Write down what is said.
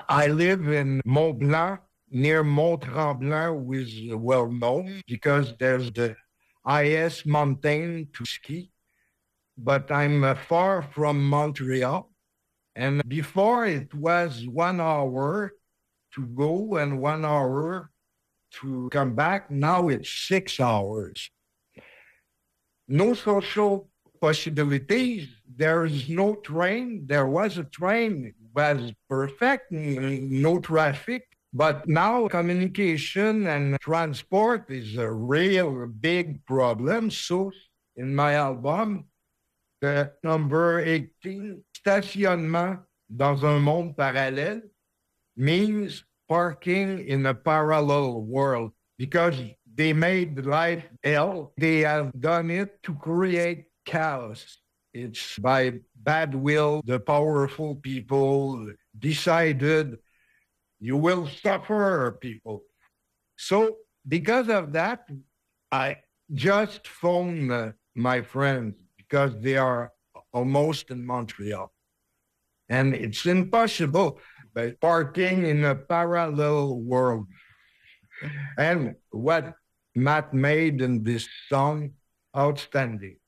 I live in Mont Blanc, near Mont Tremblant, which is well known because there's the highest mountain to ski. But I'm far from Montreal. And before it was 1 hour to go and 1 hour to come back. Now it's 6 hours. No social possibilities. There is no train. There was a train, it was perfect, no traffic. But now communication and transport is a real big problem. So in my album, the number 18, stationnement dans un monde parallèle, means parking in a parallel world because they made life hell. They have done it to create chaos. It's by bad will, the powerful people decided you will suffer, people. So because of that, I just phoned my friends because they are almost in Montreal. And it's impossible by parking in a parallel world. And what Matt made in this song, outstanding.